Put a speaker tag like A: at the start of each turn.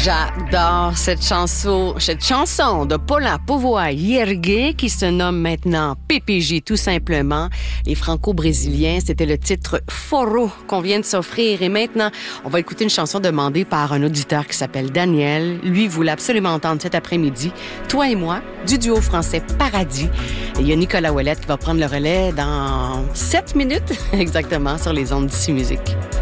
A: J'adore cette chanson de Paula Povoa-Hiergue qui se nomme maintenant PPJ tout simplement. Les Franco-Brésiliens, c'était le titre Foro qu'on vient de s'offrir. Et maintenant, on va écouter une chanson demandée par un auditeur qui s'appelle Daniel. Lui voulait absolument entendre cet après-midi Toi et moi, du duo français Paradis. Et il y a Nicolas Ouellette qui va prendre le relais dans 7 minutes exactement sur les ondes d'Ici Musique.